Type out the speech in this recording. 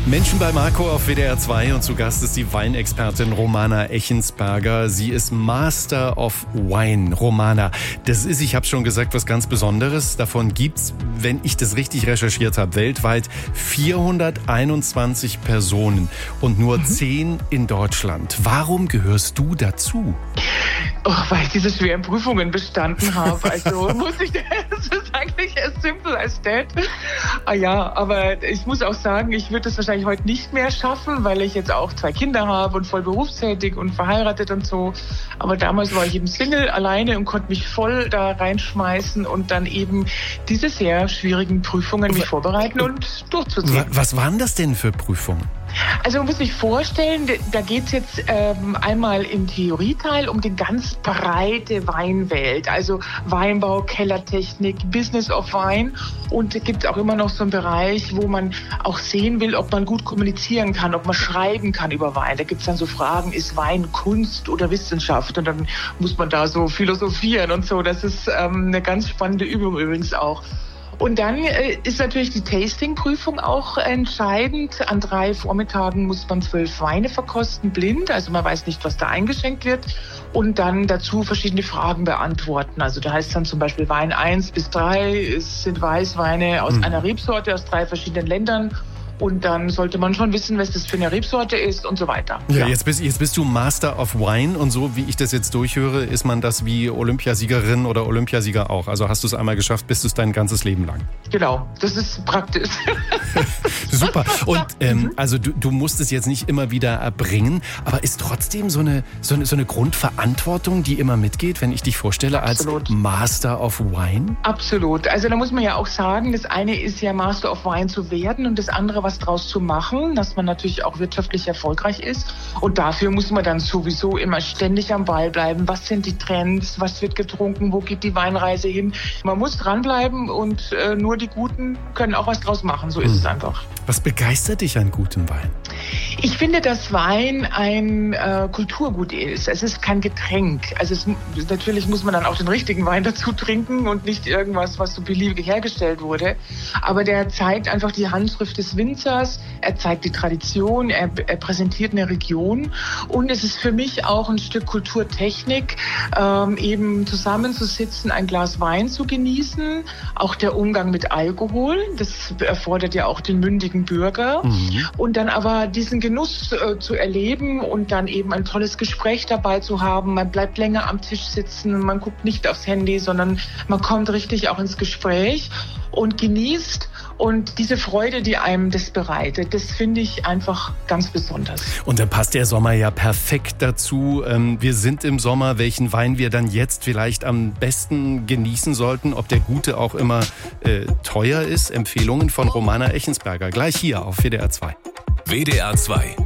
Menschen bei Marco auf WDR 2 und zu Gast ist die Weinexpertin Romana Echensberger. Sie ist Master of Wine. Romana, das ist, ich habe schon gesagt, was ganz Besonderes. Davon gibt's, wenn ich das richtig recherchiert habe, weltweit 421 Personen und nur 10 in Deutschland. Warum gehörst du dazu? Oh, weil ich diese schweren Prüfungen bestanden habe. Also muss ich, das ist eigentlich as simple as that. Ja, aber ich muss auch sagen, ich würde das wahrscheinlich heute nicht mehr schaffen, weil ich jetzt auch 2 Kinder habe und voll berufstätig und verheiratet und so. Aber damals war ich eben Single, alleine und konnte mich voll da reinschmeißen und dann eben diese sehr schwierigen Prüfungen mich vorbereiten und durchzuziehen. Was waren das denn für Prüfungen? Also man muss sich vorstellen, da geht es jetzt einmal im Theorieteil um die ganz breite Weinwelt, also Weinbau, Kellertechnik, Business of Wine, und es gibt auch immer noch so einen Bereich, wo man auch sehen will, ob man gut kommunizieren kann, ob man schreiben kann über Wein. Da gibt es dann so Fragen, ist Wein Kunst oder Wissenschaft? Und dann muss man da so philosophieren und so. Das ist eine ganz spannende Übung übrigens auch. Und dann ist natürlich die Tasting-Prüfung auch entscheidend. An 3 Vormittagen muss man 12 Weine verkosten, blind. Also man weiß nicht, was da eingeschenkt wird. Und dann dazu verschiedene Fragen beantworten. Also da heißt dann zum Beispiel Wein 1 bis 3. Es sind Weißweine aus einer Rebsorte aus 3 verschiedenen Ländern. Und dann sollte man schon wissen, was das für eine Rebsorte ist und so weiter. Ja, jetzt bist du Master of Wine und so, wie ich das jetzt durchhöre, ist man das wie Olympiasiegerin oder Olympiasieger auch. Also hast du es einmal geschafft, bist du es dein ganzes Leben lang. Genau, das ist praktisch. Super. Und also du musst es jetzt nicht immer wieder erbringen, aber ist trotzdem so eine Grundverantwortung, die immer mitgeht, wenn ich dich vorstelle Absolut. Als Master of Wine? Absolut. Also da muss man ja auch sagen, das eine ist ja Master of Wine zu werden und das andere was draus zu machen, dass man natürlich auch wirtschaftlich erfolgreich ist. Und dafür muss man dann sowieso immer ständig am Ball bleiben. Was sind die Trends? Was wird getrunken? Wo geht die Weinreise hin? Man muss dranbleiben und nur die Guten können auch was draus machen. So ist es einfach. Was begeistert dich an gutem Wein? Ich finde, dass Wein ein Kulturgut ist. Es ist kein Getränk. Also natürlich muss man dann auch den richtigen Wein dazu trinken und nicht irgendwas, was so beliebig hergestellt wurde. Aber der zeigt einfach die Handschrift des Winzers. Er zeigt die Tradition. Er präsentiert eine Region. Und es ist für mich auch ein Stück Kulturtechnik, eben zusammenzusitzen, ein Glas Wein zu genießen. Auch der Umgang mit Alkohol. Das erfordert ja auch den mündigen Bürger. Und dann aber diesen Genuss zu erleben und dann eben ein tolles Gespräch dabei zu haben. Man bleibt länger am Tisch sitzen, man guckt nicht aufs Handy, sondern man kommt richtig auch ins Gespräch und genießt. Und diese Freude, die einem das bereitet, das finde ich einfach ganz besonders. Und dann passt der Sommer ja perfekt dazu. Wir sind im Sommer, welchen Wein wir dann jetzt vielleicht am besten genießen sollten, ob der gute auch immer teuer ist. Empfehlungen von Romana Echensberger, gleich hier auf WDR 2. WDR 2